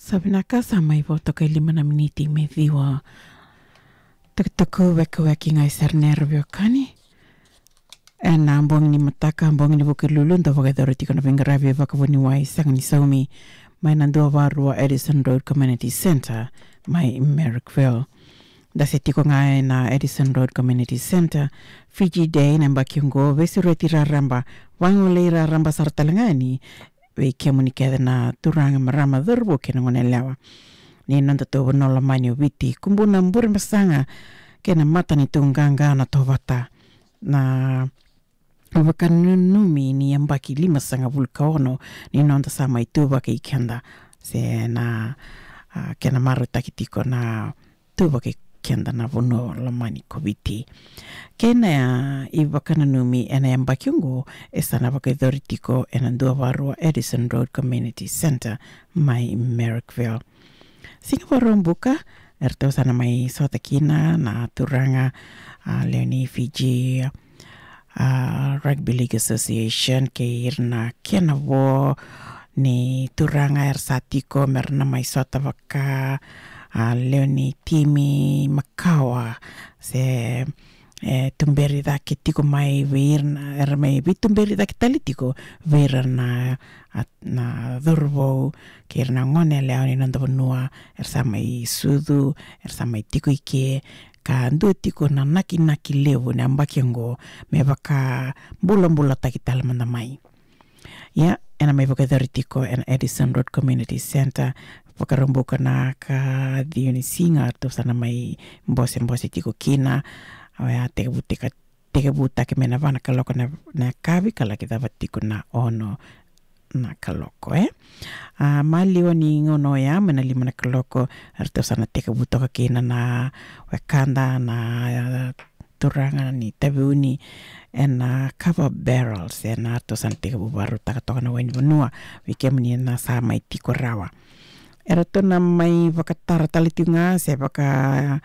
Sabi na ka sa may voto kay 5 na miniti may viwa. Tagtako weki ngai ser nervio kani. Na ambong ni mataka ambong ni bukir lulun to vaga doroti kono vingaravi vakavoni wai sang ni saumi mai nandua varua Edison Road Community Center mai Merrickville. Dasi tiko ngai na Edison Road Community Center Fiji Day na mbakiungo vesi retira ramba wangoleira ramba sartalangani we komunikada na turanga marama dhurbo kena ngone lewa ni nanda to nola manyo viti kumbuna mbur masanga kena mata ni tunganga na tovata na wakanunumi ni ambaki 5 sanga vulkaono ni nanda sama itu baki kenda se na kena maru takitiko na tu baki kenda na vono lamani koviti kena iwakanunumi ena ambakiungo esana vakidhoritiko ena ndua varua Edison Road Community Center mai Merrickville. Singapore rombuka erto sana mai sotakina na turanga Leonie Fiji Rugby League Association ke irna kena wo ni turanga ersatiko merna mai sota vaka Leonie Timi Makawa se tumberi da tiko mai virna mai vitumberi da talitiko virna na dhurvo kirna ngone Leonie nanda vanua ersamai sudu ersamai tiko ike ka ndu tiko na naki lewu na ambakiango me baka bula takitala manda mai ya ena mai baka tiko en Edison Road Community Center pakarumbuka na ka diuni singa to sana mai mbose tiko kina ya teka buta ke mena vana kaloko na kavi kala kita vatiko na ono na kaloko maliwa ni ngono ya mena 5 na kaloko arto sana teka buta ka kina na wakanda na turanga ni tabiuni ena cover barrels ena arto sana teka bubaru takatoka na weni vanua wikemni na sama itiko rawa erato na mai vakatara talitunga se vaka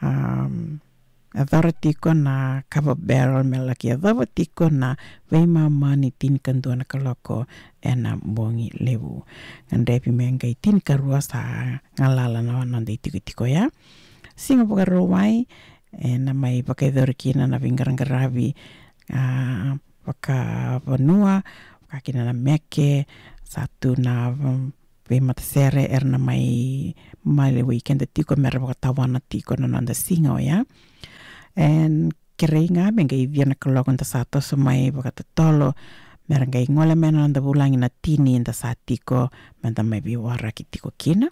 authority ko na cover barrel melaki authority ko na veima mani tin kantua na kaloko ena bongi lewu ngandepi mengai tin karua sa ngalala na nanda itiko ya singa pokaro wai ena mai pakai authority na vingarangaravi paka vanua pakina na meke satu na mata sere erna mai le weekend tiko mera tawana tiko na nanda singa ya en keringa benga iviana kalokon ta sato sumai baka tolo mera ngai ngola mena nanda bulangi na tini nda satiko menda mai biwara kitiko kina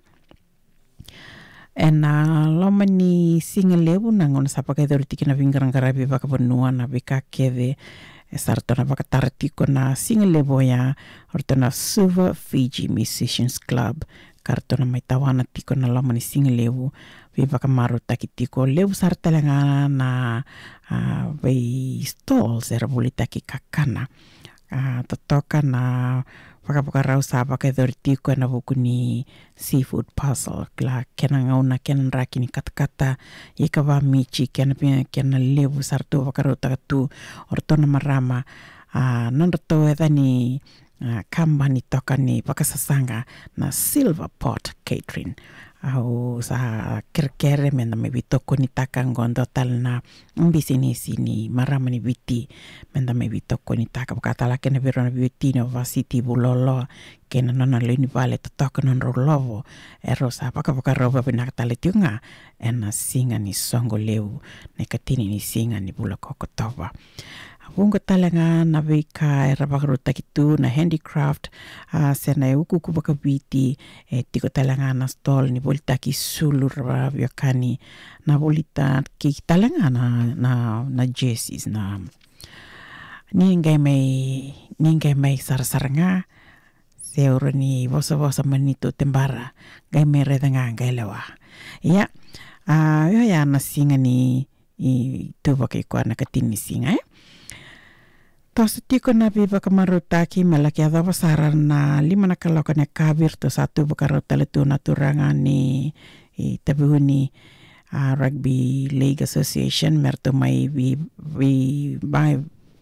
en lomani singa lewu na ngona sapaka idoriti kina vingarangarabi baka bonua na bika kede sartona baka tartiko na singa lewu ya ortona Suva Fiji Musicians Club kartona mai tawana tiko na lomani singa lewu baka maru takitiko lewu sartalanga na vei stalls era buli taki kakana totoka na baka rau sa baka idortiko na bukuni seafood puzzle kla kena ngauna kena rakini kata ika va michi kena lewu sartu baka rau takatu ortona marama nondoto edani kambani toka ni baka sasanga na Silver Pot Catering au sa kerkere mena me bitoko ni taka ngondo tal na mbisini sini marama ni biti menda me bitoko ni taka bakatala kena virona bitino vasiti bulolo kena nona leni vale toka non rolovo erosa baka roba binakatale tiunga ena singa ni songo lewu nekatini ni singa ni bulako kotoba Wunga talanga na vika era bakaruta kitu na handicraft sena uku baka biti tiko talanga na stall ni bolita ki sulur viakani na bolita ki talanga na jerseys na ningai mai sarasaranga seuro ni vosa manito tembara gai mai redanga gai lewa ya ya na singa ni tu baka iko na katini singa Tos tiko na viva kamarutaki malaki adava saran na 5 na kaloko na kabir to satu bakarota letu na turanga ni tabuhuni Rugby League Association merto mai vi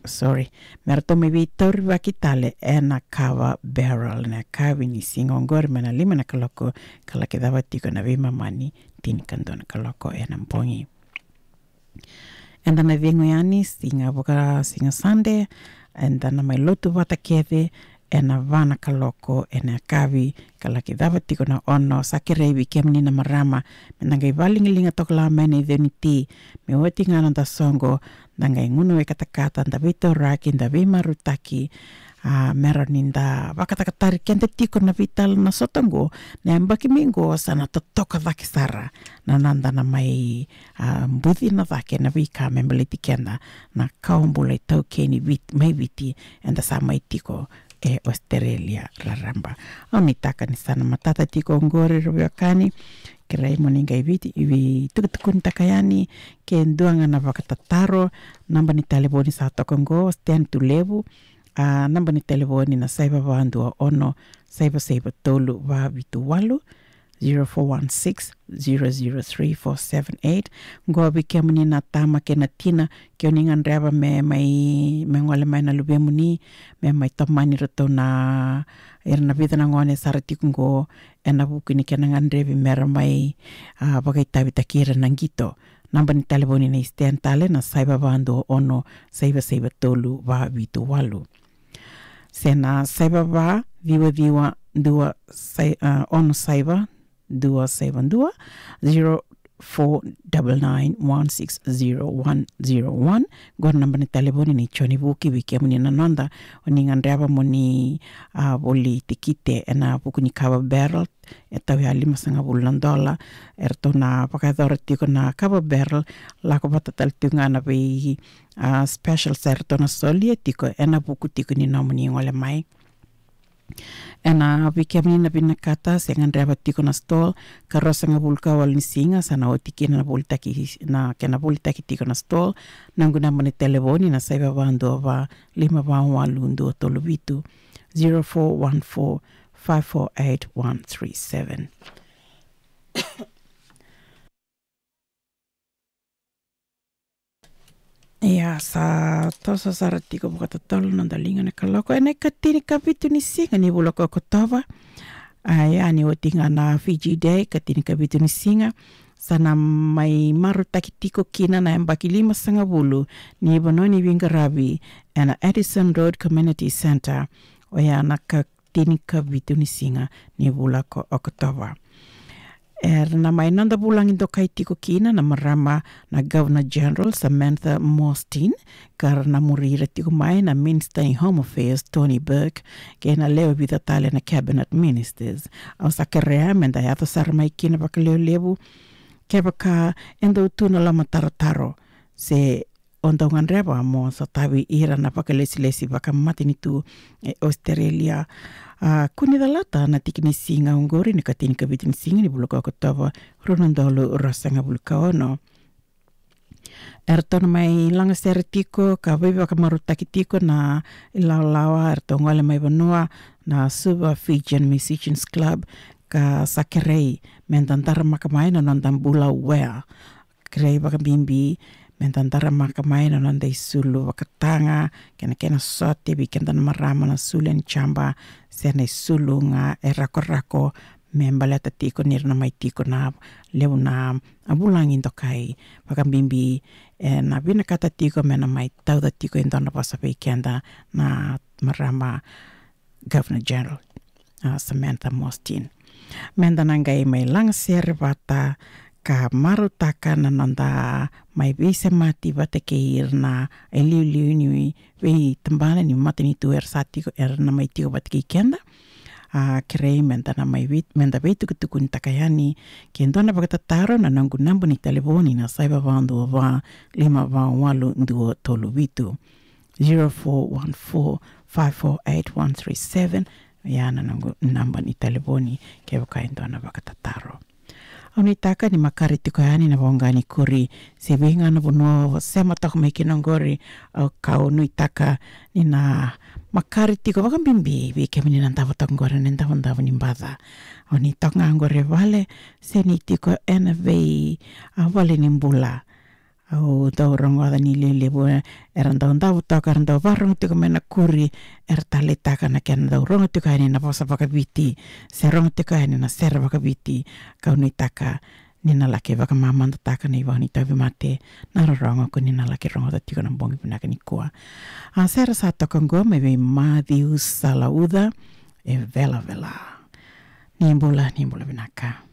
Mera tomi vi tauri wakitale ena kawa barrel na kawi ni singongor mena lima na kaloko kalake dawa tiko na vima mani tini kandona kaloko ena mpongi. Enda na vengo yani singa boka singa Sunday enda na mai lotu wata keve ena vana kaloko ena kawi kalake dawa tiko na ono sakireiwi kemni na marama menangai valingilinga tokla mene deniti me wati ngana da songo nangai nguno e katakata nda vito raki nda vima rutaki mera ninda wakatakatari kente tiko na vital na sotango na mbaki mingo sana totoka vaki sara na nanda na mai mbuthi na vake na vika membeliti kenda na kaumbule tau keni mai viti enda sa mai tiko e Australia raramba. Oni taka ni sana matata tiko ngore rubiakani kirai moninga ivi tukutukun takayani ke nduanga na wakatataro namba ni telefoni sa tokongo stand to level namba ni telefoni na saiba vandua ono saiba tolu wa vitu walu 0416-003-478 ngobi ke muni na tama ke na tina ke oningan reba me ngole mai na lube muni me mai tamani roto na na vida na ngone sarati kungo ena buku ni ke nangan rebi mera mai bagai tabi takira nangito namba ni telefoni na isten tale na saiba bando ono saiba tolu wa vitu walu sena saiba ba viwa dua ono saiba 272-0499-160-101 gor namba ni telefoni ni choni buki wiki muni na nanda oningan reba muni boli tikite ena buku ni kaba barrel etawi $5.5 erto na pakador tiko na kaba barrel lako batatal tunga na be special serto na solie tiko ena buku tiko ni namuni ngole mai ena vikemni na binakata sengan reba tiko na stall karosa nga bulka wal ni singa sana otiki na bultaki na kena bultaki tiko na stall nanguna mani telefoni na saiba bando va 5 tolubitu 0414-548-137. Ya sa tosa saratiko buka tolo nanda linga na kaloko ene katini kabitu ni singa ni buloko kotoba ya ni otinga na Fiji Day katini kabitu ni singa sana mai maru takitiko kina na embaki 5.5 ni bononi wingarabi ena Edison Road Community Center oya na katini kabitu ni singa ni buloko kotoba na mai nanda bulang indo kai tiko kina na marama na Governor General Samantha Mostyn karena murira tiko mai na Minister in Home Affairs Tony Burke kena leo vida tale na Cabinet Ministers au sakarea menda yato sarmai kina baka leo lebu kebaka endo tuna lama taro se ondongan reba mo sa tabi ira na baka lesi baka matini tu Australia kuni dalata na tikini singa ungori ni katini kabitini singa ni buluka kotawa ronandolo rasanga buluka ono erto na mai langa seretiko ka bebe ka marutaki tiko na ilaulawa erto ngole mai banua na Suva Fijian Musicians Club ka sakerei mentantara makamai na nandam bula wea krei baka bimbi mentantara makamai na nanda isulu wakatanga kena sote bikenta na marama na sulen chamba sena isulu nga rako membalata tiko nirna mai tiko na leu na abulangin tokai baka bimbi na bina kata tiko mena mai tauda tiko indona pasa bikenda na marama Governor General Samantha Mostyn menda nangai mai lang servata ka marutaka na nanda mai bisa mati bata ke irna eliu ni we tambana ni mati ni tu ersati erna mai tio bata ke kenda krei menda na mai wit menda betu kutukun takayani kendona baka taro na nangu nambu ni telefoni na saiba vandu va 5 tolu bitu 0414-548-137 yana nangu namba ni telefoni ke baka endona baka taro Unitaka ni makari tiko yani na bongani kuri sebinga na buno sema tako mekinongori au kau nuitaka ni na makari tiko baka bimbi bike mini nantavo tangore nentavo nimbada unitaka ngore vale seni tiko ena vei vale nimbula au tau rongo ada ni le bo eran tau tau tau karan tau varong tiko mena kuri tale taka na kian tau rongo tiko hani na posa vakaviti se rongo tiko hani na ser vakaviti kau ni taka nina laki vaka mamanta taka ni wani tau mate na rongo ko nina laki rongo ta tiko na bongi punaka ni kua a sera sa tokongo me ve Matthew Salauda vela nimbula binaka